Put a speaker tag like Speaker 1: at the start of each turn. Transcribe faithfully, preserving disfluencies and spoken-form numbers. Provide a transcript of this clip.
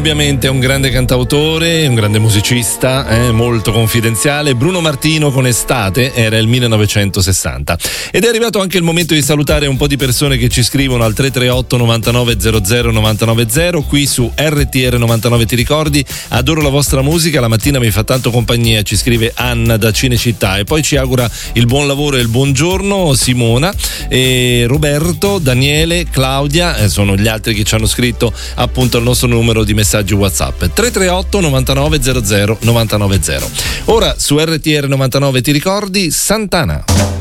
Speaker 1: Ovviamente è un grande cantautore, un grande musicista, eh, molto confidenziale. Bruno Martino con Estate, era il millenovecentosessanta. Ed è arrivato anche il momento di salutare un po' di persone che ci scrivono al tre tre otto novantanove zero zero novantanove zero qui su R T R novantanove. Ti ricordi? Adoro la vostra musica, la mattina mi fa tanto compagnia, ci scrive Anna da Cinecittà, e poi ci augura il buon lavoro e il buongiorno Simona, e Roberto, Daniele, Claudia, eh, sono gli altri che ci hanno scritto appunto al nostro numero di messaggi WhatsApp tre tre otto novantanove zero zero novantanove zero. Ora su R T R novantanove ti ricordi Santana.